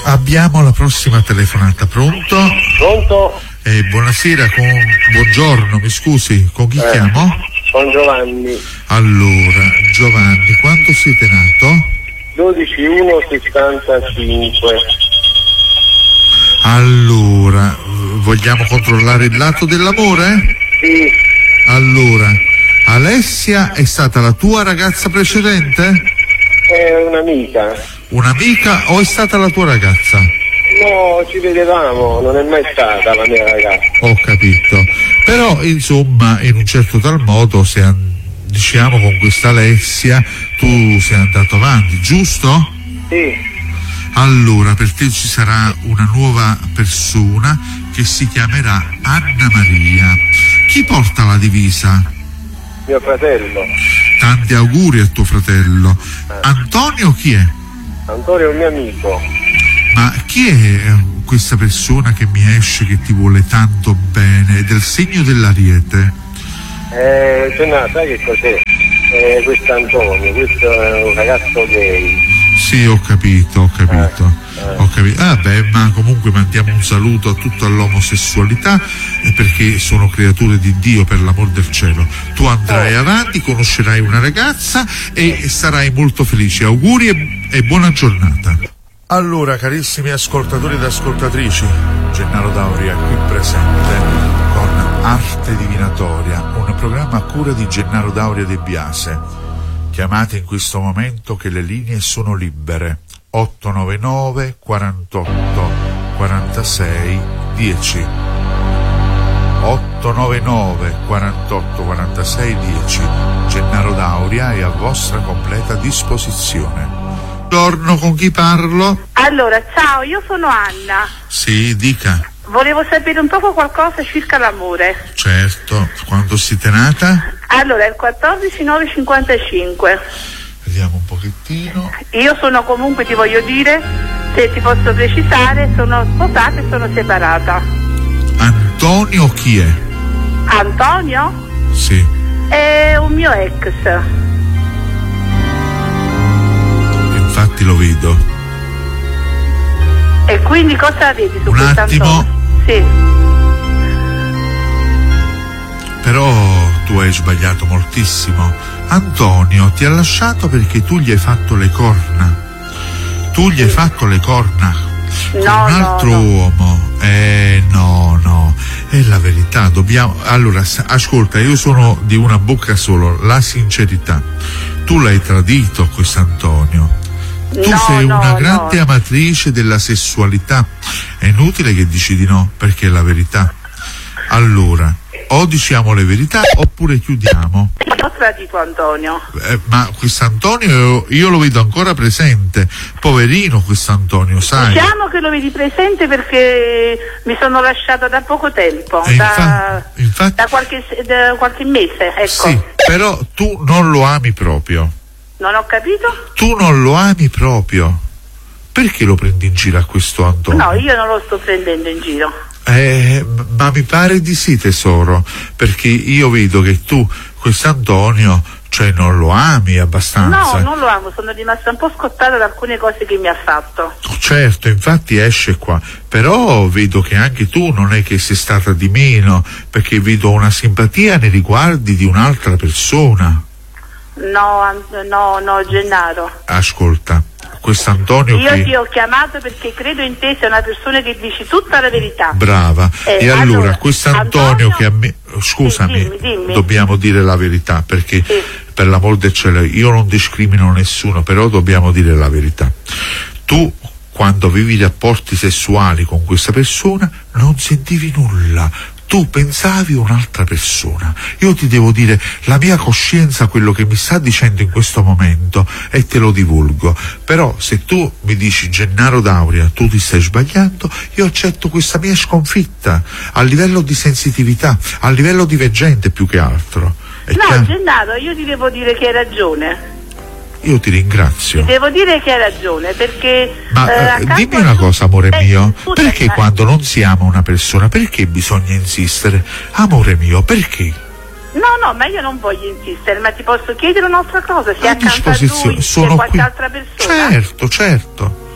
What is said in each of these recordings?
Abbiamo la prossima telefonata. Pronto? Pronto? Buonasera, buongiorno, mi scusi, con chi chiamo? Con Giovanni. Allora, Giovanni, quando siete nato? 12/1/75. Allora, vogliamo controllare il lato dell'amore? Sì. Allora, Alessia è stata la tua ragazza precedente? È un'amica. Un'amica o è stata la tua ragazza? No, ci vedevamo, non è mai stata la mia ragazza. Ho capito. Però, insomma, in un certo tal modo, diciamo con questa Alessia, tu sei andato avanti, giusto? Sì. Allora, per te ci sarà una nuova persona che si chiamerà Anna Maria. Chi porta la divisa? Mio fratello. Tanti auguri a tuo fratello. Antonio chi è? Antonio è un mio amico. Ma chi è questa persona che mi esce, che ti vuole tanto bene, del segno dell'Ariete? Sai che cos'è? Questo Antonio, questo è un ragazzo gay. Sì, ho capito. Ma comunque mandiamo un saluto a tutta l'omosessualità, perché sono creature di Dio, per l'amor del cielo. Tu andrai avanti, conoscerai una ragazza e sarai molto felice. Auguri e buona giornata. Allora, carissimi ascoltatori ed ascoltatrici, Gennaro Dauria qui presente con Arte Divinatoria, un programma a cura di Gennaro Dauria De Biase. Chiamate in questo momento che le linee sono libere. 899 48 46 10. 899 48 46 10. Gennaro Dauria è a vostra completa disposizione. Buongiorno, con chi parlo? Allora, ciao, io sono Anna. Sì, dica. Volevo sapere un poco qualcosa circa l'amore. Certo, quando siete nata? Allora, il 14/9/55. Vediamo un pochettino. Io sono comunque, ti voglio dire, se ti posso precisare, sono sposata e sono separata. Antonio chi è? Antonio? Sì. È un mio ex. Infatti lo vedo. E quindi cosa vedi su un questo attimo. Antonio? Sì. Però tu hai sbagliato moltissimo. Antonio ti ha lasciato perché tu gli hai fatto le corna. Tu gli hai fatto le corna con un altro uomo. No, è la verità. Allora, ascolta, io sono di una bocca solo, la sincerità. Tu l'hai tradito, quest'Antonio. Tu sei una grande amatrice della sessualità. È inutile che dici di no, perché è la verità. Allora, o diciamo le verità oppure chiudiamo. Ho tradito Antonio. Ma quest'Antonio io lo vedo ancora presente. Poverino quest'Antonio, sai. Diciamo che lo vedi presente perché mi sono lasciata da poco tempo, infatti, da qualche mese, ecco. Sì, però tu non lo ami proprio. Non ho capito? Tu non lo ami proprio. Perché lo prendi in giro a questo Antonio? No, io non lo sto prendendo in giro. Ma mi pare di sì, tesoro, perché io vedo che tu quest'Antonio, cioè, non lo ami abbastanza. No, non lo amo, sono rimasta un po' scottata da alcune cose che mi ha fatto. Certo, infatti esce qua, però vedo che anche tu non è che sei stata di meno, perché vedo una simpatia nei riguardi di un'altra persona. No, Gennaro. Ascolta, quest'Antonio io ti ho chiamato perché credo in te, sei una persona che dici tutta la verità. Brava. E allora quest'Antonio che a me, scusami, dimmi. Dobbiamo dire la verità, perché per l'amor del cielo io non discrimino nessuno, però dobbiamo dire la verità. Tu, quando avevi rapporti sessuali con questa persona, non sentivi nulla. Tu pensavi un'altra persona. Io ti devo dire la mia coscienza, quello che mi sta dicendo in questo momento, e te lo divulgo. Però se tu mi dici Gennaro Dauria, tu ti stai sbagliando, io accetto questa mia sconfitta a livello di sensitività, a livello di veggente più che altro. Gennaro, io ti devo dire che hai ragione. Io ti ringrazio. Ti devo dire che hai ragione, perché... Ma dimmi una cosa, amore mio, perché quando non si ama una persona, perché bisogna insistere? Amore mio, perché? No, ma io non voglio insistere, ma ti posso chiedere un'altra cosa? Se a accanto a lui c'è qualche altra persona? Certo.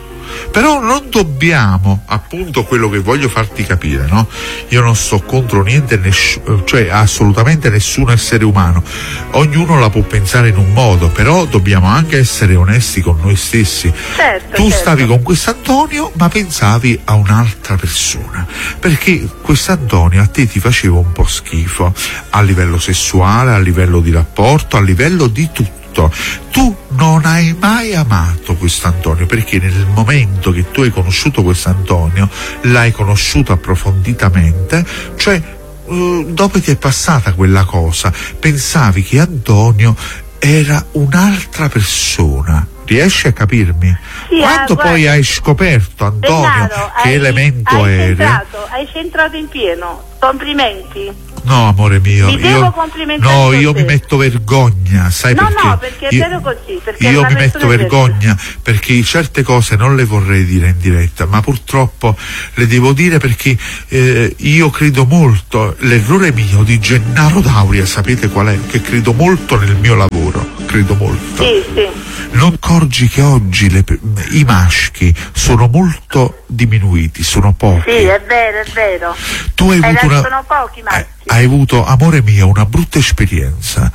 Però non dobbiamo, appunto, quello che voglio farti capire, no? Io non sto contro niente, cioè assolutamente nessun essere umano, ognuno la può pensare in un modo, però dobbiamo anche essere onesti con noi stessi. Tu stavi con quest'Antonio ma pensavi a un'altra persona, perché quest'Antonio a te ti faceva un po' schifo a livello sessuale, a livello di rapporto, a livello di tutto. Tu non hai mai amato quest'Antonio, perché nel momento che tu hai conosciuto quest'Antonio l'hai conosciuto approfonditamente, cioè dopo ti è passata quella cosa, pensavi che Antonio era un'altra persona. Riesci a capirmi? Sì, quando poi hai scoperto, Antonio, che elemento eri? Hai centrato in pieno. Complimenti. No, amore mio, io mi metto vergogna, sai perché? No, perché è vero così. Perché io mi metto vergogna perché certe cose non le vorrei dire in diretta, ma purtroppo le devo dire perché io credo molto, l'errore mio di Gennaro D'Auria, sapete qual è? Che credo molto nel mio lavoro, credo molto. Sì. Non accorgi che oggi i maschi sono molto diminuiti, sono pochi. Sì, è vero. Tu hai avuto sono pochi maschi. Hai avuto, amore mio, una brutta esperienza.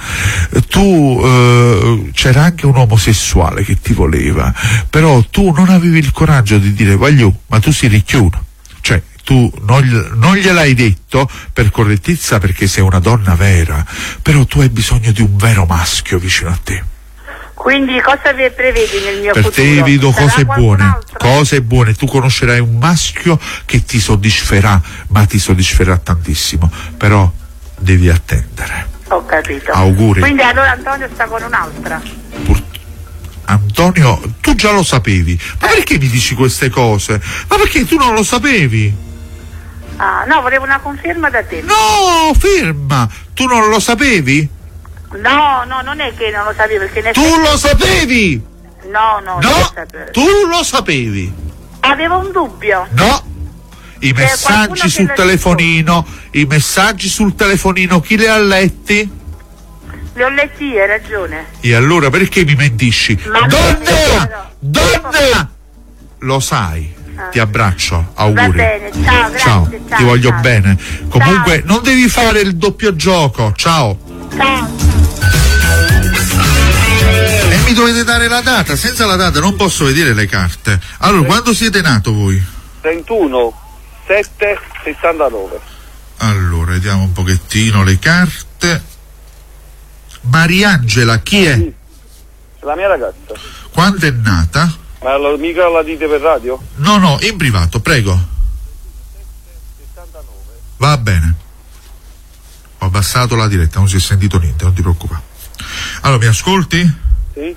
Tu c'era anche un omosessuale che ti voleva, però tu non avevi il coraggio di dire voglio, ma tu sei ricchiuno. Cioè, tu non gliel'hai detto per correttezza perché sei una donna vera, però tu hai bisogno di un vero maschio vicino a te. Quindi cosa prevedi nel mio per futuro? Per te vedo cose buone, tu conoscerai un maschio che ti soddisferà, ma ti soddisferà tantissimo, però devi attendere. Ho capito. Auguri. Quindi allora Antonio sta con un'altra? Antonio, tu già lo sapevi, ma perché mi dici queste cose? Ma perché tu non lo sapevi? Ah, no, volevo una conferma da te. No, ferma, tu non lo sapevi? No, non è che non lo sapevo, perché tu lo sapevi? No, tu lo sapevi? Avevo un dubbio. No, i messaggi sul telefonino, chi li ha letti? Li ho letti, hai ragione. E allora perché mi mentisci? Donna! Lo sai. Ti abbraccio, auguri. Va bene, ciao, grazie. Ciao, ti voglio bene. Comunque non devi fare il doppio gioco, ciao. E mi dovete dare la data, senza la data non posso vedere le carte. Allora, quando siete nato voi? 31/7/69. Allora, vediamo un pochettino le carte. Mariangela, chi è? Sì, la mia ragazza. Quando è nata? Ma mica la dite per radio? No, in privato, prego. 69. Va bene. Ho abbassato la diretta, non si è sentito niente, non ti preoccupare. Allora, mi ascolti? Sì.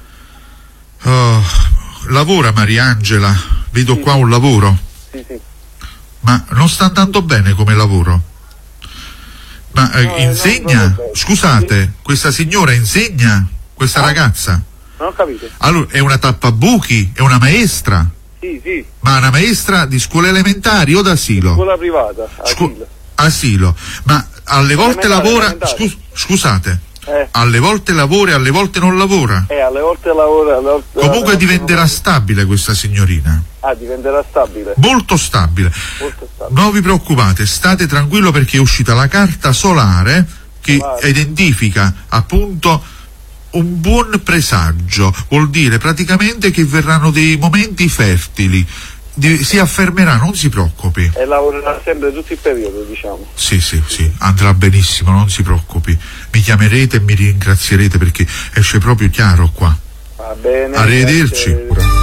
Lavora Mariangela, vedo qua un lavoro. Sì. Ma non sta andando bene come lavoro? Ma insegna? Scusate, questa signora insegna? Questa ragazza? Non ho capito. Allora, è una tappabuchi? È una maestra? Sì. Ma una maestra di scuole elementari o d'asilo? Scuola privata, asilo. Ma alle volte lavora, scusate, alle volte lavora e alle volte non lavora? Alle volte lavora, alle volte comunque diventerà stabile questa signorina? Diventerà stabile. Molto stabile. Non vi preoccupate, state tranquillo perché è uscita la carta solare che identifica appunto un buon presagio, vuol dire praticamente che verranno dei momenti fertili. Si affermerà, non si preoccupi. E lavorerà sempre tutto il periodo, diciamo. Sì, andrà benissimo, non si preoccupi. Mi chiamerete e mi ringrazierete perché esce proprio chiaro qua. Va bene. Arrivederci.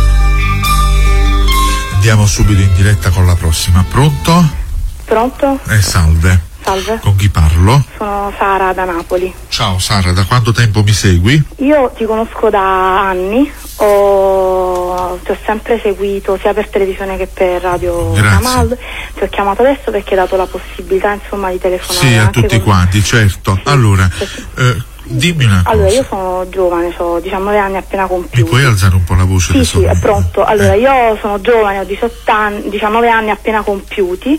Andiamo subito in diretta con la prossima. Pronto? Pronto? Salve. Salve. Con chi parlo? Sono Sara da Napoli. Ciao Sara, da quanto tempo mi segui? Io ti conosco da anni, ti ho sempre seguito sia per televisione che per radio Camal. Ti ho chiamato adesso perché hai dato la possibilità insomma di telefonare. Sì, a tutti quanti, certo. Sì. Allora, dimmi una cosa. Allora, io sono giovane, ho 19 anni appena compiuti. Mi puoi alzare un po' la voce? Sì, è pronto. Allora, io sono giovane, ho 19 anni appena compiuti,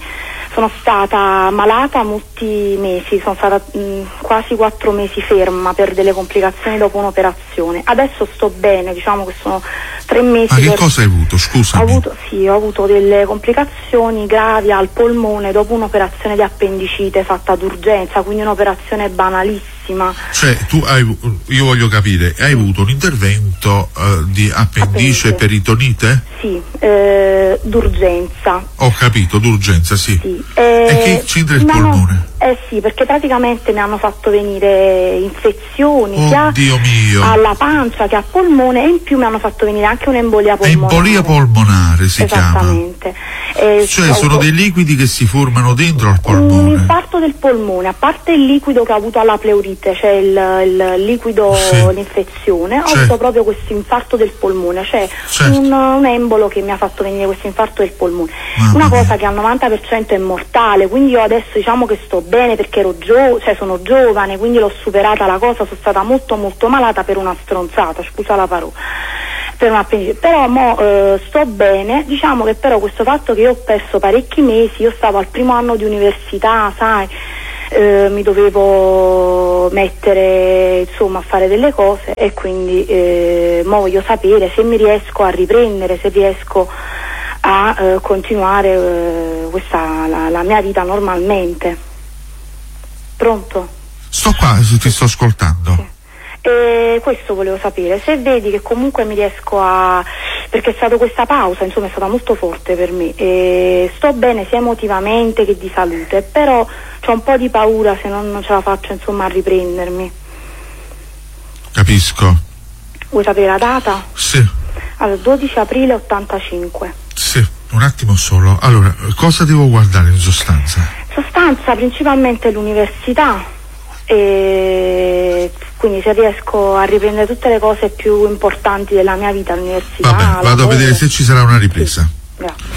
sono stata malata molti mesi, sono stata quasi 4 mesi ferma per delle complicazioni dopo un'operazione. Adesso sto bene, diciamo che sono 3 mesi. Ma che cosa hai avuto? Scusami. Ho avuto delle complicazioni gravi al polmone dopo un'operazione di appendicite fatta d'urgenza, quindi un'operazione banalissima. Cioè io voglio capire, hai avuto un intervento di appendice peritonite? Sì, d'urgenza. Ho capito, d'urgenza, sì. Sì. E che c'entra il polmone? Sì, perché praticamente mi hanno fatto venire infezioni sia alla pancia che al polmone, e in più mi hanno fatto venire anche un'embolia polmonare. Embolia polmonare si chiama. Esattamente. Cioè sono dei liquidi che si formano dentro al polmone. Un infarto del polmone, a parte il liquido che ho avuto alla pleurite, cioè il liquido, l'infezione, ho avuto proprio questo infarto del polmone, cioè un embolo che mi ha fatto venire questo infarto del polmone. Una cosa che al 90% è mortale, quindi io adesso diciamo che sto bene perché sono giovane, quindi l'ho superata la cosa, sono stata molto molto malata per una stronzata, scusa la parola, per una però sto bene, diciamo che però questo fatto che io ho perso parecchi mesi, io stavo al primo anno di università, sai, mi dovevo mettere insomma a fare delle cose, e quindi mo voglio sapere se mi riesco a riprendere, se riesco a continuare la mia vita normalmente. Pronto? Sto qua, ti sto ascoltando. Sì. Questo volevo sapere, se vedi che comunque mi riesco perché è stata questa pausa, insomma è stata molto forte per me, sto bene sia emotivamente che di salute, però c'ho un po' di paura se non ce la faccio insomma a riprendermi. Capisco. Vuoi sapere la data? Sì. Allora, 12 aprile 85. Sì, un attimo solo. Allora, cosa devo guardare in sostanza? Sostanza principalmente l'università, e quindi se riesco a riprendere tutte le cose più importanti della mia vita all'università. Vabbè, vado a vedere se ci sarà una ripresa. Sì. Grazie.